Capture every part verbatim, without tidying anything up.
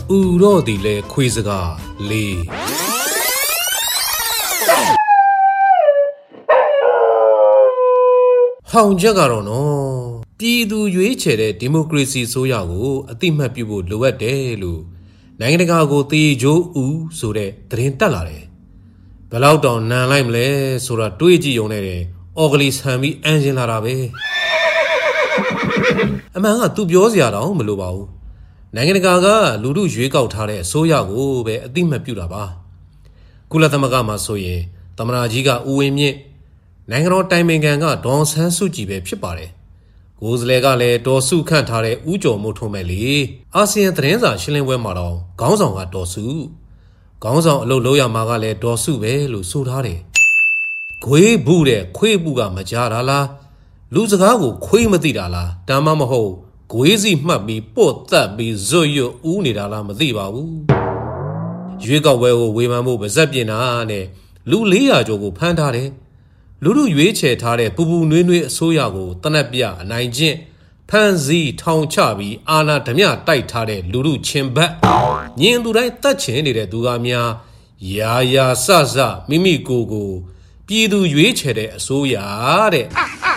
ဥတော့ဒီလေခွေးစကားလေးဟောင်ချက်ကတော့နော်ပြည်သူရွေးချယ်တဲ့ဒီမိုကရေစီဆိုရကိုအတိမတ်ပြုဖို့လိုအပ်တယ်လို့နိုင်ငံတကာကိုသေချိုးဦးဆိုတဲ့သတင်းတက်လာတယ်ဘယ်လောက်တောင်နန်လိုက်မလဲဆိုတာတွေးကြည့်ုံနဲ့တယ်အော်ဂလီဆန်ပြီးအန်ရှင်လာတာပဲအမှန်ကသူပြောစရာတော့မလိုပါဘူးနိုင်ငံတကာကလူထုရွေးကောက်ထားတဲ့အစိုးရကိုပဲအတိမတ်ပြုတာပါကုလသမဂ္ဂမှာဆိုရင်သမ္မတကြီးကဦးဝင်းမြင့်နိုင်ငံတော်တိုင်ပင်ခံကဒေါ်ဆန်းစုကြည်ပဲဖြစ်ပါတယ်ကိုယ်စလဲကလည်းဒေါ်စုခန့်ထားတဲ့ဦးကျော်မိုးထွန်းပဲလေအာဆီယံသတင်းစာရှင်းလင်းပွဲမှာတော့ခေါင်းဆောင်ကဒေါ်စုခေါင်းဆောင်အလုပ်လုပ်ရမှာကလည်းဒေါ်စုပဲလို့ဆိုထားတယ်ခွေးဘူးတဲ့ခွေးဘူးကမကြားတာလားလူစကားကိုခွေးမသိတာလားဒါမှမဟုတ်ခွေးစီမှတ်ပြီးပို့သက်ပြီးဇွတ်ရွတ်ဦးနေတာလားမသိပါဘူးရွေးကောက်ပွဲကိုဝေဖန်ဖို့ပါဇက်ပြင်တာနဲ့လူလေးရာကျော်ကိုဖမ်းထားတယ်လူလူရွေးချယ်ထားတဲ့ပူပူနွေးနွေးအစိုးရကိုတနက်ပြအနိုင်ကျင့်ဖမ်းဆီးထောင်ချပြီးအာဏာဓမြတိုက်ထားတဲ့လူလူချင်းဘက်ညင်သူတိုင်းတတ်ချင်နေတဲ့သူကများရာရာဆဆမိမိကိုယ်ကိုပြည်သူရွေးချယ်တဲ့အစိုးရတဲ့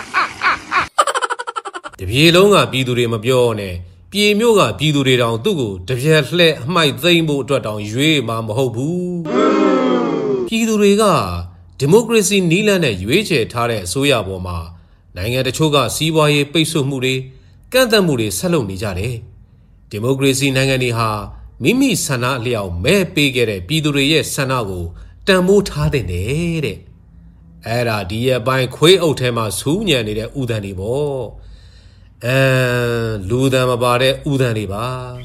တပြေလုံးကပြည်သူတွေမပြောနဲ့ပြည်မျိုးကပြည်သူတွေတောင်သူ့ကိုတပြက်လှဲ့အမိုက်သိမ့်ဖို့အတွက်တောင်ရွေးမှာမဟုတ်ဘူးပြည်သူတွေကဒီမိုကရေစီနီးလန်းနဲ့ရွေးချယ်ထားတဲ့အစိုးရပေါ်မှာနိုင်ငံတချို့ကစီးပွားရေးပိတ်ဆို့မှုတွေကန့်သတ်မှုတွေဆက်လုပ်နေကြတယ်ဒီမိုကရေစီနိုင်ငံတွေဟာမိမိဆန္ဒအလျောက်မဲပေးခဲ့တဲ့ပြည်သူတွေရဲ့ဆန္ဒကိုတန်ဖိုးထားတဲ့တဲ့အဲ့ဒါဒီရဲ့ပိုင်းခွေးအုပ်ထဲမှာစူးညံနေတဲ့ဥဒန်တွေပေါ့အဲလူဒန်မပါတဲ့ဥဒန်တွေပါ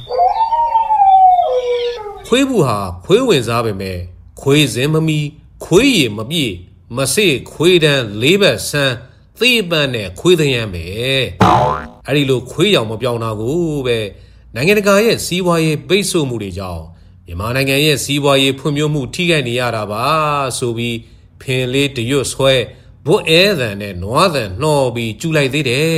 ခွေးဘူးဟာခွေးဝင်စားပဲမဲ့ခွေးစင်မမီခွေးရည်မပြည့်မစေ့ခွေးတန်းလေးဘက်ဆန်းသေပန်းနဲ့ခွေးသရမ်းပဲအဲ့ဒီလိုခွေးရောင်မပြောင်းတာကိုပဲနိုင်ငံတကာရဲ့စီးပွားရေးပိတ်ဆို့မှုတွေကြောင့်မြန်မာနိုင်ငံရဲ့စီးပွားရေးဖွံ့ဖြိုးမှုထိခိုက်နေရတာပါဆိုပြီးဖင်လေးတရွတ်ဆွဲဘွတ်အဲသံနဲ့နွားသံနှော်ပြီးကျူလိုက်သေးတယ်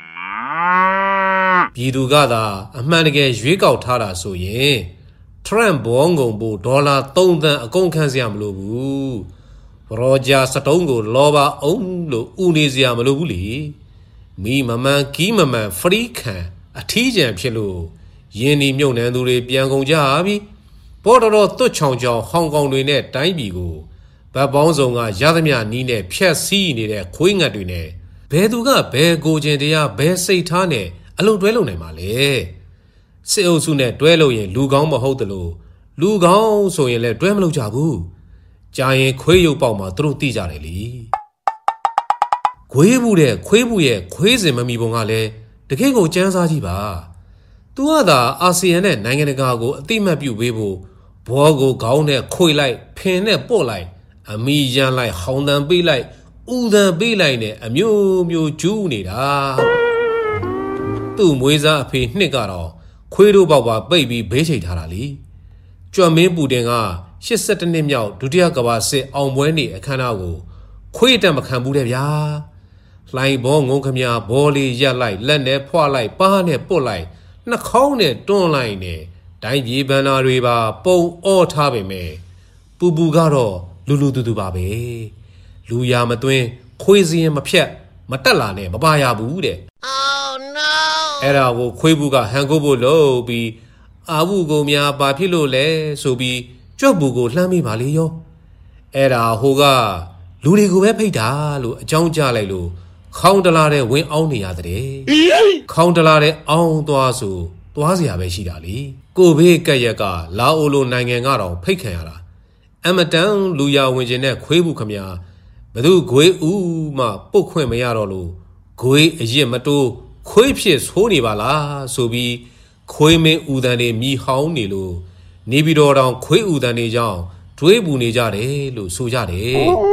ပြည်သူကသာအမှန်တကယ်ရွေးကောက်ထားတာဆိုရင်ထရန့်ဘောငုံဖို့ဒေါ်လာသုံးသန်းအကုန်ခံစရာမလိုဘူးရောဂျာစတုံးကိုလောပါအောင်လို့ဦးနေစရာမလိုဘူးလေမိမမှန်ကီးမမှန်ဖရီးခံအထီးကျန်ဖြစ်လို့ယင်းဒီမြုပ်နှံသူတွေပြန်ကုန်ကြပြီပေါ်တော်တော်တွတ်ချောင်ချောင်ဟောင်ကောင်တွေနဲ့တိုင်းပြည်ကိုဗတ်ပေါင်းစုံကရသမျှနီးနဲ့ဖြက်စီးနေတဲ့ခွေးငတ်တွေနဲ့ဘယ်သူကဘယ်ကိုကျင်တရားဘယ်စိတ်ထားနဲ့အလုံးတွဲလုံနိုင်မှာလဲစစ်အုပ်စုနဲ့တွဲလို့ရင်လူကောင်းမဟုတ်တလို့လူကောင်းဆိုရင်လည်းတွဲမလုပ်ကြဘူးကြာရင်ခွေးရုပ်ပေါက်မှာသူတို့သိကြတယ်လေခွေးဘူးတဲ့ခွေးဘူးရဲ့ခွေးစင်မမီပုံကလည်းတကယ်ကိုစမ်းစားကြည့်ပါသူကသာအာဆီယံနဲ့နိုင်ငံတကာကိုအတိမတ်ပြုပေးဖို့ဘောကိုခေါင်းနဲ့ခွေလိုက်ဖင်နဲ့ပို့လိုက်အမီရန်လိုက်ဟောင်းတန်ပေးလိုက်ဥတန်ပေးလိုက်နဲ့အမျိုးမျိုးကျူးနေတာသူ့မွေးစားအဖေနှစ်ကတော့ခွေးတို့ပေါက်ပါပိတ်ပြီးဘေးချိတ်ထားတာလေကြွမင်းပူတင်ကရှစ်ဆယ့်တစ်နှစ်မြောက်ဒုတိယကမ္ဘာစစ်အောင်ပွဲနေ့အခမ်းအနားကိုခွေးတက်မခံဘူးတဲ့ဗျာလှိုင်ဘောငုံခမညာဘောလေးရက်လိုက်လက်နဲ့ဖွာလိုက်ပါးနဲ့ပုတ်လိုက်နှာခေါင်းနဲ့တွန်းလိုက်နဲ့တိုင်းပြည်ဘန္နာတွေပါပုံအော့ထားပေမဲ့ပူပူကတော့လူလူတူတူပါပဲလူရမသွင်းခွေးစင်းမဖြတ်မတက်လာနဲ့မပါရဘူးတဲ့ Oh no အဲ့ဒါကိုခွေးဘူးကဟန်ကိုဖို့လို့ပြီးအာဘူးကုံများဘာဖြစ်လို့လဲဆိုပြီးကြွက်ဘူးကိုလှမ်းမိပါလေရောအဲ့ဒါဟိုကလူတွေကိုပဲဖိတ်တာလို့အကြောင်းကြားလိုက်လို့ခေါင်းတလားတဲ့ဝင်းအောင်နေရတဲ့ခေါင်းတလားတဲ့အောင်းသွားဆိုသွားเสียပဲရှိတာလေကိုဘေးကက်ရက်ကလာအိုလိုနိုင်ငံကတော့ဖိတ်ခံရတာအမတန်လူရဝင်ကျင်တဲ့ခွေးဘူးခမညာဘသူခွေးဦးမှပုတ်ခွင့်မရတော့လို့ခွေးအရစ်မတိုးခွေးဖြစ်ဆိုးနေပါလားဆိုပြီးခွေးမင်းဦးတန်တွေမြည်ဟောင်းနေလို့နေပြီးတော့တောင်ခွေးဦးတန်တွေကြောင့်တွေးပူနေကြတယ်လို့ဆိုကြတယ်